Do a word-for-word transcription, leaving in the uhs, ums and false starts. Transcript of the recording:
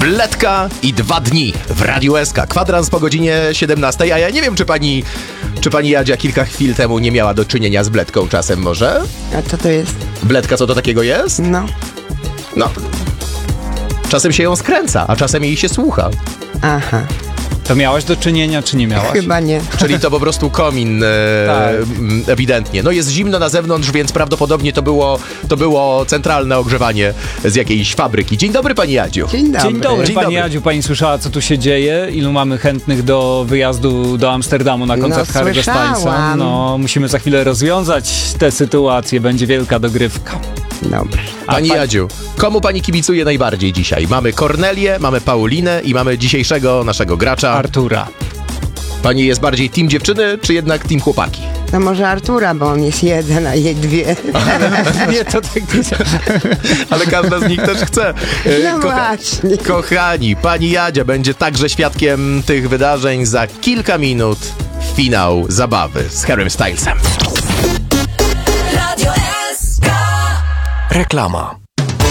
Wletka i dwa dni w Radiu S K. Kwadrans po godzinie siedemnastej, a ja nie wiem, czy pani, czy pani Jadzia kilka chwil temu nie miała do czynienia z Wletką czasem może? A co to jest? Wletka, co to takiego jest? No. No. Czasem się ją skręca, a czasem jej się słucha. Aha. To miałaś do czynienia, czy nie miałaś? Chyba nie. Czyli to po prostu komin, e, Tak. m, ewidentnie. No jest zimno na zewnątrz, więc prawdopodobnie to było, to było centralne ogrzewanie z jakiejś fabryki. Dzień dobry, pani Jadziu. Dzień dobry. Dzień dobry, Dzień pani dobry. Jadziu, pani słyszała, co tu się dzieje? Ilu mamy chętnych do wyjazdu do Amsterdamu na koncert No, Harry'ego słyszałam. Stylesa? No, musimy za chwilę rozwiązać tę sytuację, będzie wielka dogrywka. Dobrze. A Pani pani- Jadziu, komu pani kibicuje najbardziej dzisiaj? Mamy Kornelię, mamy Paulinę i mamy dzisiejszego naszego gracza. Artura. Pani jest bardziej team dziewczyny, czy jednak team chłopaki? No może Artura, bo on jest jeden, a jej dwie. Nie, to tak Ale każda z nich też chce. E, No właśnie. Kochani, pani Jadzia będzie także świadkiem tych wydarzeń za kilka minut. Finał zabawy z Harrym Stylesem. Radio S K. Reklama.